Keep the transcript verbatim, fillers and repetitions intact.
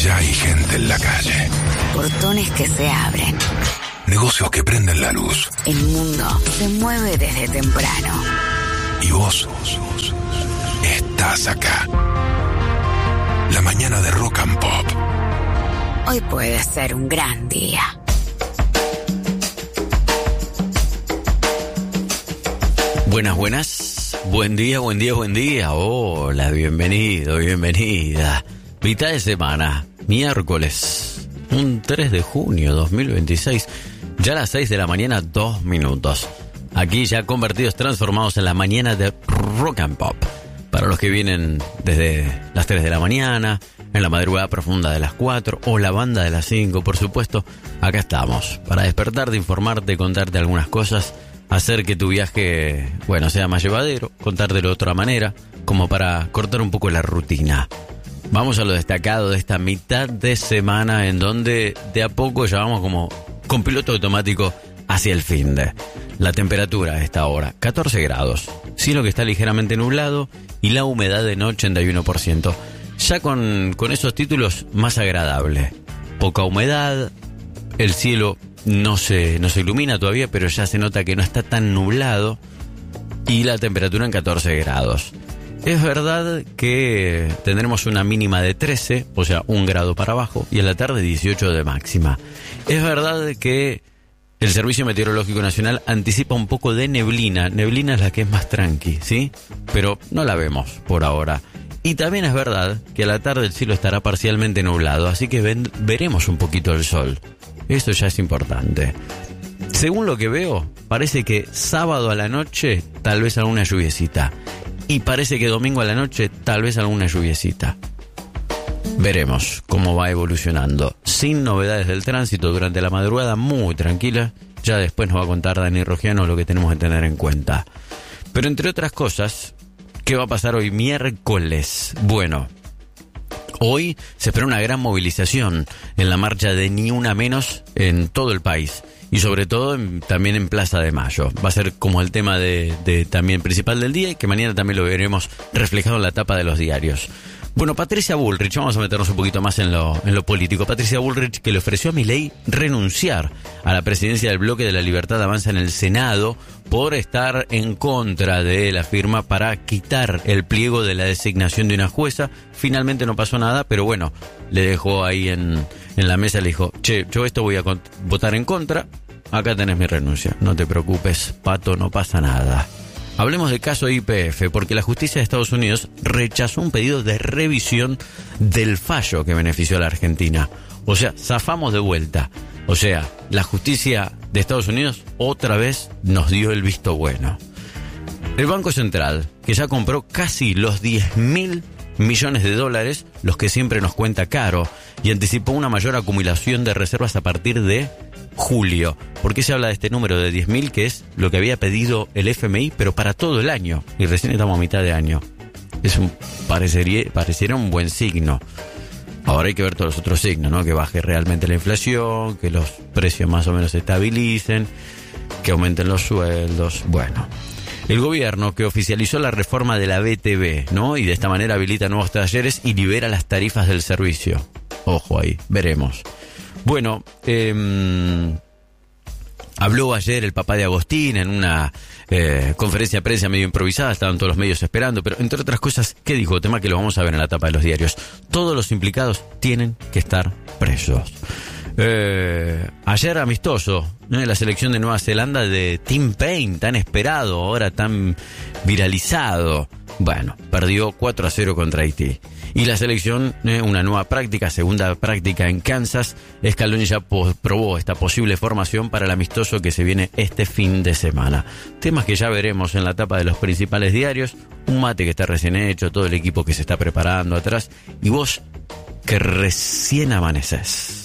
Ya hay gente en la calle. Portones que se abren. Negocios que prenden la luz. El mundo se mueve desde temprano. Y vos estás acá. La mañana de Rock and Pop. Hoy puede ser un gran día. Buenas, buenas. Buen día, buen día, buen día. Hola, bienvenido, bienvenida. Mitad de semana, miércoles, un tres de junio dos mil veintiséis. Ya a las seis de la mañana, dos minutos. Aquí ya convertidos, transformados en la mañana de Rock and Pop. Para los que vienen desde las tres de la mañana, en la madrugada profunda de las cuatro, o la banda de las cinco, por supuesto, acá estamos. Para despertarte, informarte, contarte algunas cosas, hacer que tu viaje, bueno, sea más llevadero, contártelo de otra manera, como para cortar un poco la rutina. Vamos a lo destacado de esta mitad de semana, en donde de a poco ya vamos como con piloto automático hacia el fin de. La temperatura a esta hora, catorce grados, cielo que está ligeramente nublado y la humedad en ochenta y uno por ciento. Ya con, con esos títulos, más agradable. Poca humedad, el cielo no se, no se ilumina todavía, pero ya se nota que no está tan nublado y la temperatura en catorce grados. Es verdad que tendremos una mínima de trece, o sea, un grado para abajo, y en la tarde dieciocho de máxima. Es verdad que el Servicio Meteorológico Nacional anticipa un poco de neblina. Neblina es la que es más tranqui, ¿sí? Pero no la vemos por ahora. Y también es verdad que a la tarde el cielo estará parcialmente nublado, así que ven, veremos un poquito el sol. Eso ya es importante. Según lo que veo, parece que sábado a la noche tal vez alguna lluviecita. Y parece que domingo a la noche tal vez alguna lluviecita. Veremos cómo va evolucionando. Sin novedades del tránsito durante la madrugada, muy tranquila. Ya después nos va a contar Dani Rogiano lo que tenemos que tener en cuenta. Pero entre otras cosas, ¿qué va a pasar hoy miércoles? Bueno, hoy se espera una gran movilización en la marcha de Ni Una Menos en todo el país. Y sobre todo en, también en Plaza de Mayo. Va a ser como el tema de, de también principal del día y que mañana también lo veremos reflejado en la tapa de los diarios. Bueno, Patricia Bullrich, vamos a meternos un poquito más en lo, en lo político. Patricia Bullrich, que le ofreció a Milei renunciar a la presidencia del Bloque de la Libertad Avanza en el Senado por estar en contra de la firma para quitar el pliego de la designación de una jueza. Finalmente no pasó nada, pero bueno, le dejó ahí en, en la mesa, le dijo, che, yo esto voy a con- votar en contra, acá tenés mi renuncia, no te preocupes, Pato, no pasa nada. Hablemos del caso Y P F, porque la justicia de Estados Unidos rechazó un pedido de revisión del fallo que benefició a la Argentina. O sea, zafamos de vuelta. O sea, la justicia de Estados Unidos otra vez nos dio el visto bueno. El Banco Central, que ya compró casi los diez mil millones de dólares, los que siempre nos cuenta caro, y anticipó una mayor acumulación de reservas a partir de julio. ¿Por qué se habla de este número de diez mil, que es lo que había pedido el F M I, pero para todo el año? Y recién estamos a mitad de año. Es un, parecería, pareciera un buen signo. Ahora hay que ver todos los otros signos, ¿no? Que baje realmente la inflación, que los precios más o menos se estabilicen, que aumenten los sueldos. Bueno, el gobierno que oficializó la reforma de la B T V, ¿no? Y de esta manera habilita nuevos talleres y libera las tarifas del servicio. Ojo ahí, veremos. Bueno, eh, habló ayer el papá de Agostín en una eh, conferencia de prensa medio improvisada, estaban todos los medios esperando, pero entre otras cosas, ¿qué dijo? Tema que lo vamos a ver en la tapa de los diarios. Todos los implicados tienen que estar presos. Eh, ayer amistoso, ¿no? La selección de Nueva Zelanda de Tim Payne, tan esperado, ahora tan viralizado. Bueno, perdió cuatro a cero contra Haití. Y la selección, eh, una nueva práctica, segunda práctica en Kansas. Scaloni ya po- probó esta posible formación para el amistoso que se viene este fin de semana. Temas que ya veremos en la tapa de los principales diarios. Un mate que está recién hecho, todo el equipo que se está preparando atrás. Y vos, que recién amaneces.